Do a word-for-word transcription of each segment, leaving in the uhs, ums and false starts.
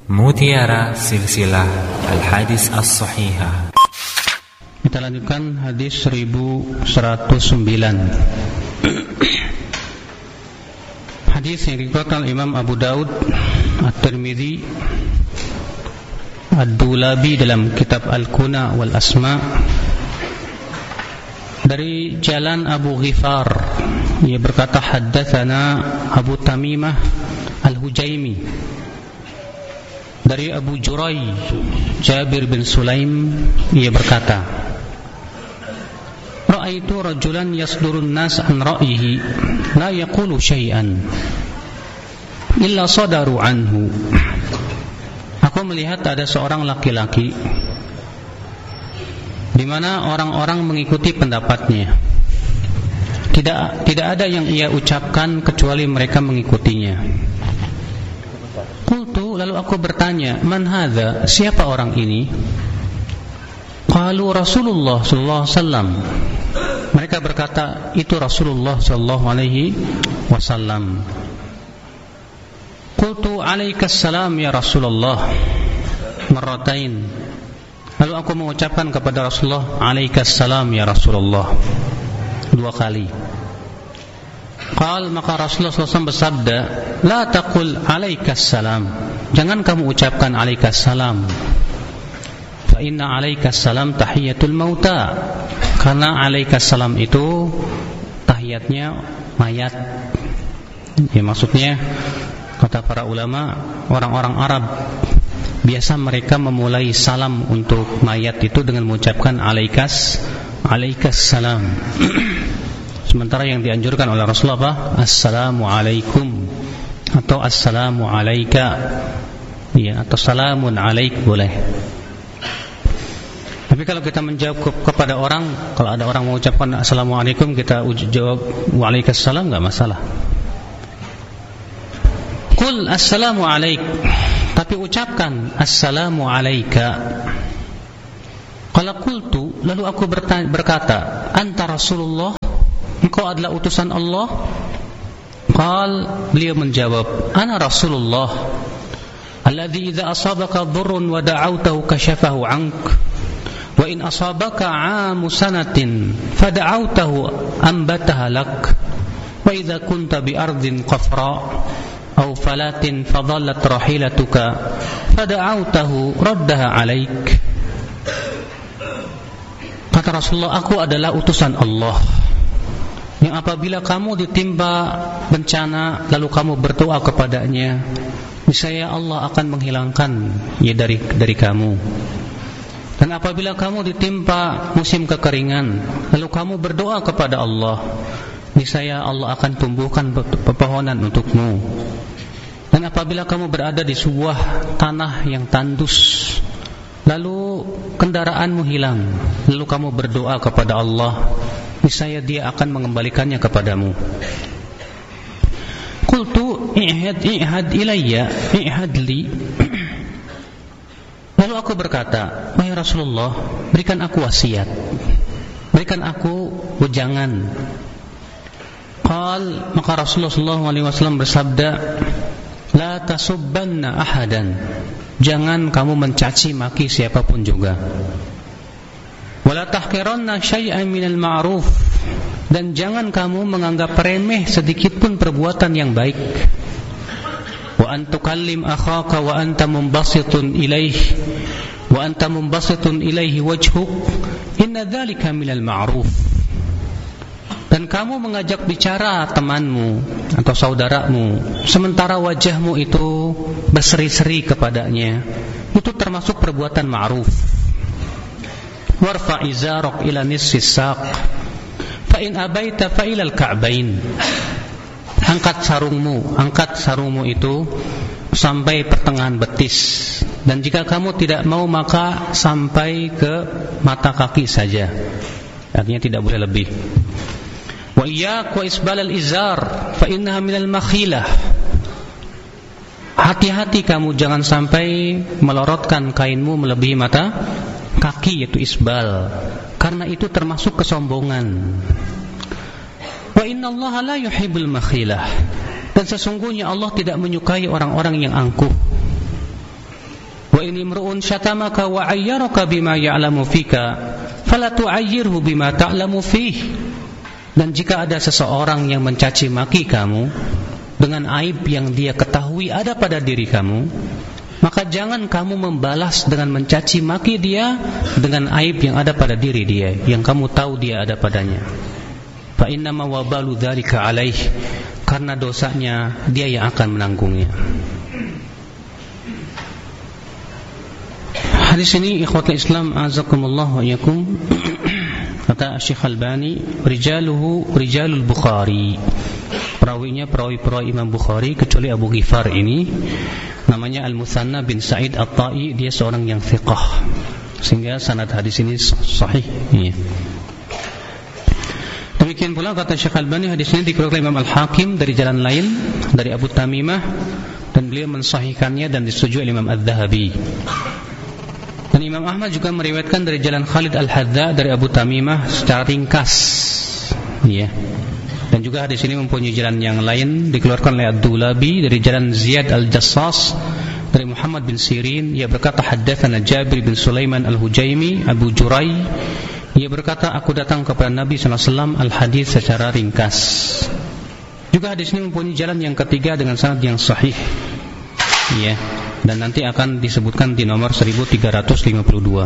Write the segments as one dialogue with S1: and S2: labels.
S1: Mutiara Silsilah Al-Hadis As-Sahihah.
S2: Kita lanjutkan hadis seribu seratus sembilan. Hadis yang diriwayatkan Imam Abu Daud, At-Tirmidzi, Ad-Dulabi dalam kitab Al-Kuna wal Asma, dari jalan Abu Ghifar. Ia berkata, haddatsana Abu Tamimah Al-Hujaimi, dari Abu Jurai Jabir bin Sulaim. Ia berkata, ra'aitu rajulan yasdurun nas an ra'yihi la yaqulu syai'an illa sadaru anhu. Aku melihat ada seorang laki-laki di mana orang-orang mengikuti pendapatnya. Tidak tidak ada yang ia ucapkan kecuali mereka mengikutinya. Qultu, lalu aku bertanya, man hadza? Siapa orang ini? Qalu Rasulullah sallallahu alaihi wasallam. Mereka berkata, itu Rasulullah sallallahu alaihi wasallam. Qultu alaikas salam ya Rasulullah marratain. Lalu aku mengucapkan kepada Rasulullah, alaikas salam ya Rasulullah, dua kali. Qal, maka Rasulullah sallallahu alaihi wasallam bersabda, la taqul alaikas salam, jangan kamu ucapkan alaikas salam. Fa inna alaikas salam tahiyatul mauta, karena alaikas salam itu tahiyatnya mayat. Ya, maksudnya kata para ulama, orang-orang Arab biasa mereka memulai salam untuk mayat itu dengan mengucapkan alaikas alaikas salam. Sementara yang dianjurkan oleh Rasulullah apa? Assalamu alaikum atau assalamu alaika, ya, atau salamun alaik boleh. Tapi kalau kita menjawab ke, kepada orang, kalau ada orang mengucapkan assalamualaikum, kita uj- jawab waalaikumsalam, enggak masalah. Qul assalamu alaik, tapi ucapkan assalamu alaika. Qala qultu, lalu aku bertanya, berkata, anta Rasulullah, engkau adalah utusan Allah? Qal, beliau menjawab, ana Rasulullah alladzi idza asabaka dhurrun wa da'awtahu kashafahu 'ank wa in asabaka 'amu sanatin fada'awtahu ambataha lak wa idza kunta bi ardin qafra aw falatin fadallat rahilatuka fada'awtahu raddaha 'alaik. Kata Rasulullah, aku adalah utusan Allah yang apabila kamu ditimpa bencana lalu kamu berdoa kepadanya, niscaya Allah akan menghilangkan ya dari dari kamu. Dan apabila kamu ditimpa musim kekeringan lalu kamu berdoa kepada Allah, niscaya Allah akan tumbuhkan pepohonan untukmu. Dan apabila kamu berada di sebuah tanah yang tandus lalu kendaraanmu hilang, lalu kamu berdoa kepada Allah, niscaya Dia akan mengembalikannya kepadamu. Qultu i'had i'had ilayya i'had li. Lalu aku berkata, wahai Rasulullah, berikan aku wasiat, berikan aku wejangan. Qal, maka Rasulullah sallallahu alaihi wasallam bersabda, la tasubbanna ahadan, jangan kamu mencaci maki siapapun juga. Wala tahqiranna syai'an minal ma'ruf, dan jangan kamu menganggap remeh sedikit pun perbuatan yang baik. Wa an tukallim akhaka wa anta munbasitun ilaihi wa anta munbasitun ilaihi wajhuk, inna dzalika minal ma'ruf. Dan kamu mengajak bicara temanmu atau saudaramu sementara wajahmu itu berseri-seri kepadanya, itu termasuk perbuatan ma'ruf. Warfa izarok ila nisfis saq fa in abaita fa ilal ka'bain. Angkat sarungmu, angkat sarungmu itu sampai pertengahan betis, dan jika kamu tidak mau maka sampai ke mata kaki saja, artinya tidak boleh lebih. Wa iyyak wa isbalal izar fa innaha minal makhilah. Hati-hati kamu jangan sampai melorotkan kainmu melebihi mata kaki, yaitu isbal, karena itu termasuk kesombongan. Wa innallaha la yuhibbul makhilah, dan sesungguhnya Allah tidak menyukai orang-orang yang angkuh. in imru'un syatamaka wa 'ayyaraka bima ya'lamu fika fala tu'ayyirhu bima ta'lamu fihi. Dan jika ada seseorang yang mencaci maki kamu dengan aib yang dia ketahui ada pada diri kamu, maka jangan kamu membalas dengan mencaci maki dia dengan aib yang ada pada diri dia, yang kamu tahu dia ada padanya. Fa innama wabalu dzalika alaih, karena dosanya dia yang akan menanggungnya. Hadis ini ikhwatul Islam azakumullah wa iyyakum, kata Syekh Albani, rijaluhu rijalul Bukhari. Perawinya perawi-perawi Imam Bukhari kecuali Abu Ghifar ini namanya Al-Muthanna bin Sa'id At-Ta'i, dia seorang yang thiqah, sehingga sanad hadis ini sahih. Ya. Demikian pula kata Syekh Albani, hadis ini dikeluarkan Imam Al-Hakim dari jalan lain dari Abu Tamimah, dan beliau mensahihkannya dan disetujui Imam Adz-Dzahabi. Dan Imam Ahmad juga meriwayatkan dari jalan Khalid Al-Hadza dari Abu Tamimah secara ringkas. Ya. Dan juga hadis ini mempunyai jalan yang lain dikeluarkan oleh Ad-Dulabi dari jalan Ziyad Al-Jassas dari Muhammad bin Sirin. Ia berkata, haddatsana Jabir bin Sulaiman Al-Hujaimi Abu Jurai. Ia berkata, aku datang kepada Nabi sallallahu alaihi wasallam, al-hadis secara ringkas. Juga hadis ini mempunyai jalan yang ketiga dengan sanad yang sahih. Ya, dan nanti akan disebutkan di nomor seribu tiga ratus lima puluh dua.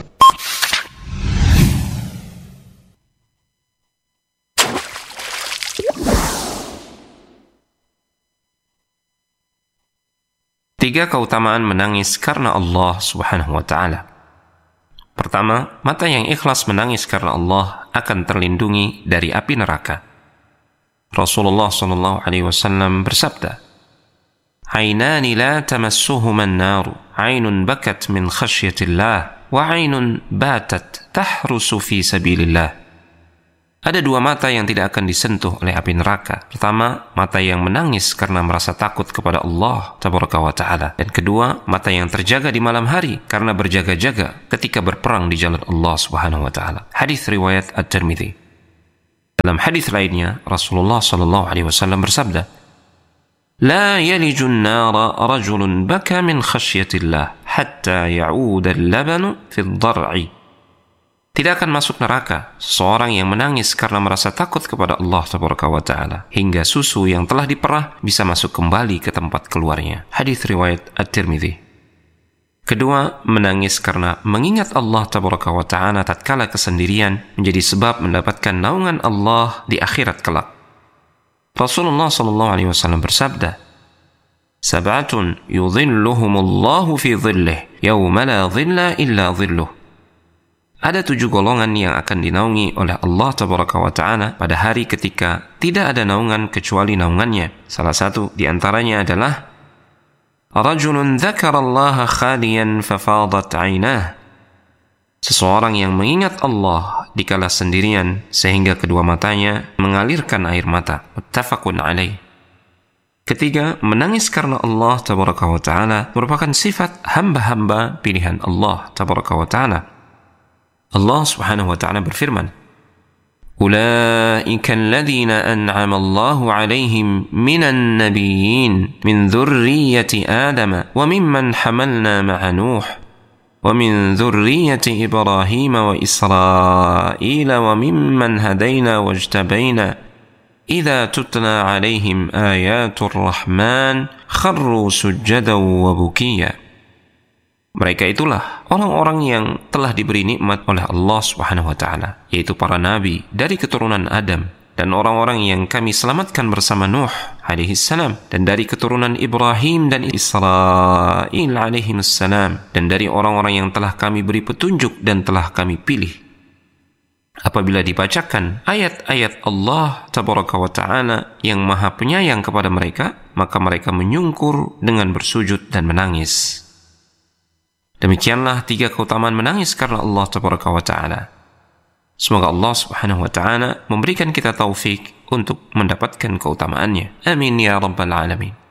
S3: Tiga keutamaan menangis karena Allah Subhanahu wa ta'ala. Pertama, mata yang ikhlas menangis karena Allah akan terlindungi dari api neraka. Rasulullah sallallahu alaihi wasallam bersabda, "Ainani la tamassuhuma an-nar, 'ainun bakat min khasyatillah wa 'ainun batat tahrusu fi sabilillah." Ada dua mata yang tidak akan disentuh oleh api neraka. Pertama, mata yang menangis karena merasa takut kepada Allah Tabaraka wa Ta'ala. Dan kedua, mata yang terjaga di malam hari karena berjaga-jaga ketika berperang di jalan Allah Subhanahu wa Ta'ala. Hadis riwayat At-Tirmidzi. Dalam hadis lainnya, Rasulullah sallallahu alaihi wasallam bersabda, "La yalijun nara rajulun baka min khasyatillah hatta ya'uda al-labanu fi ad-dar'i." Tidak akan masuk neraka seseorang yang menangis karena merasa takut kepada Allah Tabaraka wa Ta'ala hingga susu yang telah diperah bisa masuk kembali ke tempat keluarnya. Hadis riwayat At-Tirmidzi. Kedua, menangis karena mengingat Allah Tabaraka wa Ta'ala tatkala kesendirian menjadi sebab mendapatkan naungan Allah di akhirat kelak. Rasulullah sallallahu alaihi wasallam bersabda, "Sab'atun yudhilluhumullahu fi dhillih yawma la dhilla illa dhilluh." Ada tujuh golongan yang akan dinaungi oleh Allah Tabaraka wa Ta'ala pada hari ketika tidak ada naungan kecuali naungannya. Salah satu di antaranya adalah rajulun dzakarallaha khaliyan fafadat 'ainah. Seseorang yang mengingat Allah dikala sendirian sehingga kedua matanya mengalirkan air mata. Muttafaqun alaih. Ketiga, menangis karena Allah Tabaraka wa Ta'ala merupakan sifat hamba-hamba pilihan Allah Tabaraka wa Ta'ala. Allah Subhanahu wa Ta'ala berfirman, "Ulaika alladhina an'ama Allahu 'alaihim minan nabiyyin min dzurriyyati Adam wa mimman hamalna ma'a Nuh wa min dzurriyyati Ibrahim wa Israil wa mimman hadayna wajtabaina idza tutla 'alaihim ayatur rahman kharru sujjadan wa bukiya." Mereka itulah orang-orang yang telah diberi nikmat oleh Allah Subhanahu wa Ta'ala, yaitu para nabi dari keturunan Adam, dan orang-orang yang kami selamatkan bersama Nuh alaihi salam, dan dari keturunan Ibrahim dan Israil alaihi salam, dan dari orang-orang yang telah kami beri petunjuk dan telah kami pilih. Apabila dibacakan ayat-ayat Allah Tabaraka wa Ta'ala yang maha penyayang kepada mereka, maka mereka menyungkur dengan bersujud dan menangis. Demikianlah tiga keutamaan menangis karena Allah Tabaraka wa Ta'ala. Semoga Allah Subhanahu wa Ta'ala memberikan kita taufik untuk mendapatkan keutamaannya. Amin ya rabbal alamin.